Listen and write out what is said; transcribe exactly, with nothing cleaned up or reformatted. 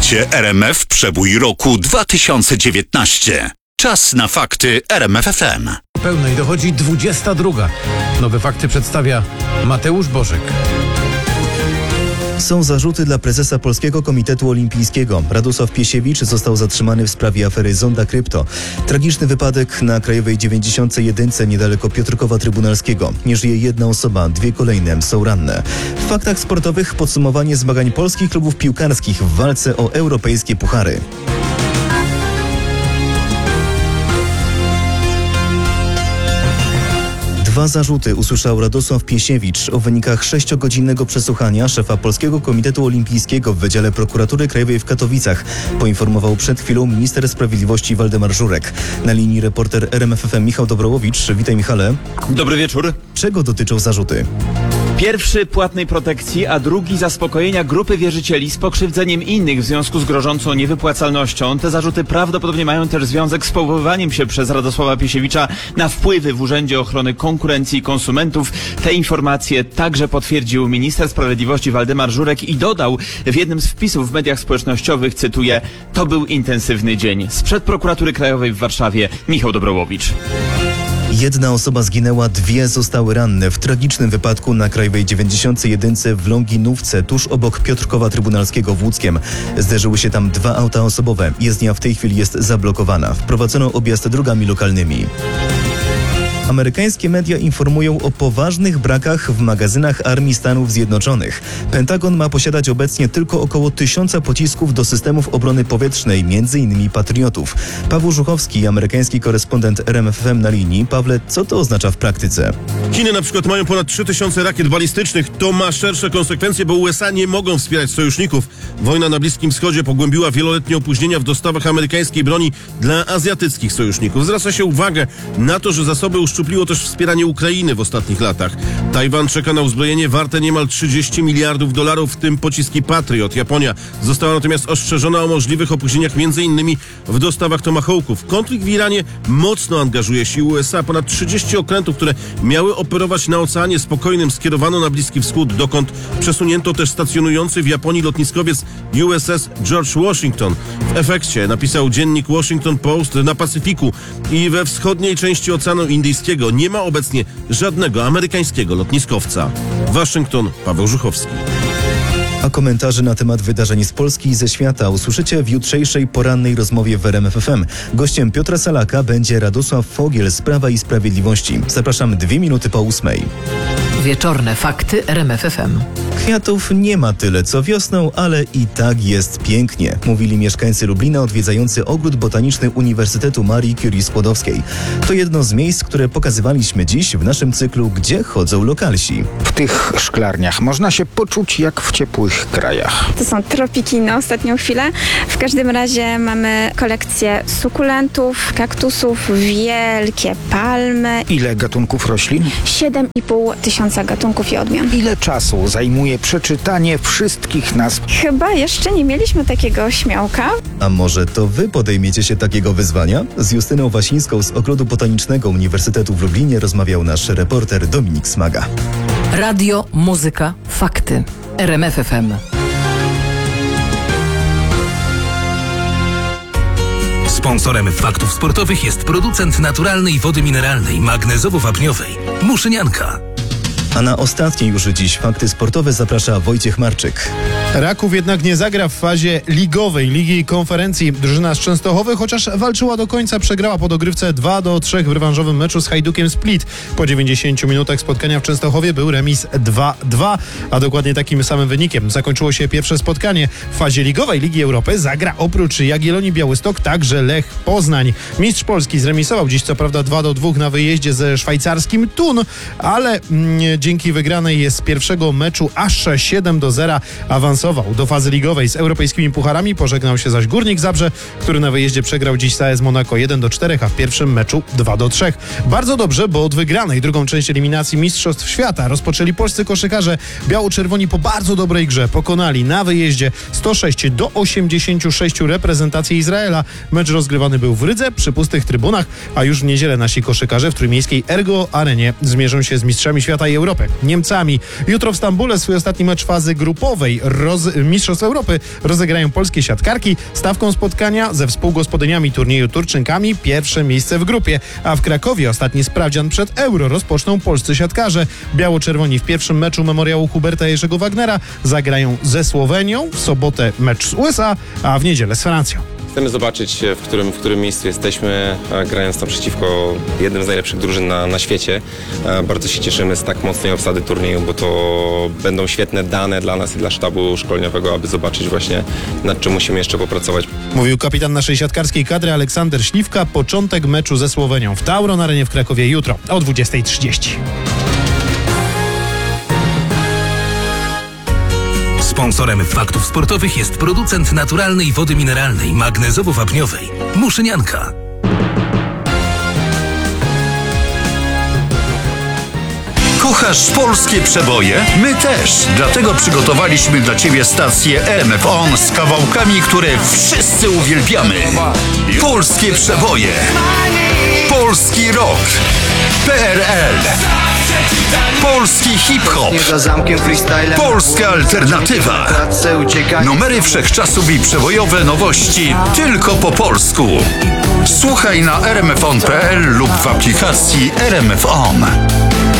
Słuchacie R M F Przebój roku dwa tysiące dziewiętnaście. Czas na fakty R M F F M. Pełnej dochodzi dwudziesta druga. Nowe fakty przedstawia Mateusz Bożek. Są zarzuty dla prezesa Polskiego Komitetu Olimpijskiego. Radosław Piesiewicz został zatrzymany w sprawie afery Zonda Krypto. Tragiczny wypadek na Krajowej dziewięćdziesiątej jeden niedaleko Piotrkowa Trybunalskiego. Nie żyje jedna osoba, dwie kolejne są ranne. W faktach sportowych podsumowanie zmagań polskich klubów piłkarskich w walce o europejskie puchary. Dwa zarzuty usłyszał Radosław Piesiewicz. O wynikach sześciogodzinnego przesłuchania szefa Polskiego Komitetu Olimpijskiego w Wydziale Prokuratury Krajowej w Katowicach poinformował przed chwilą minister sprawiedliwości Waldemar Żurek. Na linii reporter R M F F M Michał Dobrowowicz. Witaj, Michale. Dobry wieczór. Czego dotyczą zarzuty? Pierwszy płatnej protekcji, a drugi zaspokojenia grupy wierzycieli z pokrzywdzeniem innych w związku z grożącą niewypłacalnością. Te zarzuty prawdopodobnie mają też związek z powoływaniem się przez Radosława Piesiewicza na wpływy w Urzędzie Ochrony Konkurencji i Konsumentów. Te informacje także potwierdził minister sprawiedliwości Waldemar Żurek i dodał w jednym z wpisów w mediach społecznościowych, cytuję: to był intensywny dzień. Sprzed Prokuratury Krajowej w Warszawie Michał Dobrowowicz. Jedna osoba zginęła, dwie zostały ranne w tragicznym wypadku na Krajowej dziewięćdziesiątej jeden w Longinówce, tuż obok Piotrkowa Trybunalskiego w Łódzkiem. Zderzyły się tam dwa auta osobowe. Jezdnia w tej chwili jest zablokowana. Wprowadzono objazd drogami lokalnymi. Amerykańskie media informują o poważnych brakach w magazynach Armii Stanów Zjednoczonych. Pentagon ma posiadać obecnie tylko około tysiąca pocisków do systemów obrony powietrznej, między innymi Patriotów. Paweł Żuchowski, amerykański korespondent R M F F M na linii. Pawle, co to oznacza w praktyce? Chiny na przykład mają ponad trzy tysiące rakiet balistycznych. To ma szersze konsekwencje, bo U S A nie mogą wspierać sojuszników. Wojna na Bliskim Wschodzie pogłębiła wieloletnie opóźnienia w dostawach amerykańskiej broni dla azjatyckich sojuszników. Zwraca się uwagę na to, że zasoby uszczupliło też wspieranie Ukrainy w ostatnich latach. Tajwan czeka na uzbrojenie warte niemal trzydzieści miliardów dolarów, w tym pociski Patriot. Japonia została natomiast ostrzeżona o możliwych opóźnieniach między innymi w dostawach tomahawków. Konflikt w Iranie mocno angażuje siły U S A. Ponad trzydzieści okrętów, które miały operować na Oceanie Spokojnym, skierowano na Bliski Wschód, dokąd przesunięto też stacjonujący w Japonii lotniskowiec U S S George Washington. W efekcie, napisał dziennik Washington Post, na Pacyfiku i we wschodniej części Oceanu Indyjskiego nie ma obecnie żadnego amerykańskiego lotniskowca. Waszyngton, Paweł Żuchowski. A komentarze na temat wydarzeń z Polski i ze świata usłyszycie w jutrzejszej porannej rozmowie w R M F F M. Gościem Piotra Salaka będzie Radosław Fogiel z Prawa i Sprawiedliwości. Zapraszam dwie minuty po ósmej. Wieczorne fakty R M F F M. Kwiatów nie ma tyle co wiosną, ale i tak jest pięknie, mówili mieszkańcy Lublina odwiedzający ogród botaniczny Uniwersytetu Marii Curie Skłodowskiej. To jedno z miejsc, które pokazywaliśmy dziś w naszym cyklu Gdzie chodzą lokalsi. W tych szklarniach można się poczuć jak w ciepłych krajach. To są tropiki na ostatnią chwilę. W każdym razie mamy kolekcję sukulentów, kaktusów, wielkie palmy. Ile gatunków roślin? siedem i pół tysiąca gatunków i odmian. Ile czasu zajmuje przeczytanie wszystkich nazw? Chyba jeszcze nie mieliśmy takiego śmiałka. A może to wy podejmiecie się takiego wyzwania? Z Justyną Wasińską z Ogrodu Botanicznego Uniwersytetu w Lublinie rozmawiał nasz reporter Dominik Smaga. Radio, muzyka, fakty. R M F F M. Sponsorem faktów sportowych jest producent naturalnej wody mineralnej magnezowo-wapniowej Muszynianka. A na ostatnie już dziś fakty sportowe zaprasza Wojciech Marczyk. Raków jednak nie zagra w fazie ligowej Ligi Konferencji. Drużyna z Częstochowy, chociaż walczyła do końca, przegrała po dogrywce dwa do trzech w rewanżowym meczu z Hajdukiem Split. Po dziewięćdziesięciu minutach spotkania w Częstochowie był remis dwa dwa, a dokładnie takim samym wynikiem zakończyło się pierwsze spotkanie. W fazie ligowej Ligi Europy zagra oprócz Jagiellonii Białystok także Lech Poznań. Mistrz Polski zremisował dziś co prawda dwa do dwóch na wyjeździe ze szwajcarskim Thun, ale mm, dzięki wygranej z pierwszego meczu aż siedem do zera awansował do fazy ligowej z europejskimi pucharami. Pożegnał się zaś Górnik Zabrze, który na wyjeździe przegrał dziś z A S Monaco jeden do czterech, a w pierwszym meczu dwa do trzech. Bardzo dobrze, bo od wygranej drugą część eliminacji Mistrzostw Świata rozpoczęli polscy koszykarze. Biało-czerwoni po bardzo dobrej grze pokonali na wyjeździe sto sześć do osiemdziesięciu sześciu reprezentację Izraela. Mecz rozgrywany był w Rydze przy pustych trybunach, a już w niedzielę nasi koszykarze w trójmiejskiej Ergo Arenie zmierzą się z mistrzami świata i Europy. Europy, Niemcami. Jutro w Stambule swój ostatni mecz fazy grupowej roz... Mistrzostw Europy rozegrają polskie siatkarki. Stawką spotkania ze współgospodyniami turnieju Turczynkami pierwsze miejsce w grupie, a w Krakowie ostatni sprawdzian przed Euro rozpoczną polscy siatkarze. Biało-czerwoni w pierwszym meczu memoriału Huberta Jerzego Wagnera zagrają ze Słowenią, w sobotę mecz z U S A, a w niedzielę z Francją. Chcemy zobaczyć, w którym, w którym miejscu jesteśmy, grając naprzeciwko jednym z najlepszych drużyn na, na świecie. Bardzo się cieszymy z tak mocnej obsady turnieju, bo to będą świetne dane dla nas i dla sztabu szkoleniowego, aby zobaczyć właśnie, nad czym musimy jeszcze popracować. Mówił kapitan naszej siatkarskiej kadry Aleksander Śliwka. Początek meczu ze Słowenią w Tauron Arenie w Krakowie jutro o dwudziestej trzydzieści. Sponsorem Faktów Sportowych jest producent naturalnej wody mineralnej magnezowo-wapniowej Muszynianka. Kochasz polskie przeboje? My też. Dlatego przygotowaliśmy dla Ciebie stację R M F O N z kawałkami, które wszyscy uwielbiamy. Polskie przeboje. Polski rock. P R L. Polski hip-hop. Polska alternatywa. Numery wszechczasów i przebojowe nowości tylko po polsku. Słuchaj na r m f on kropka p l lub w aplikacji R M F O N.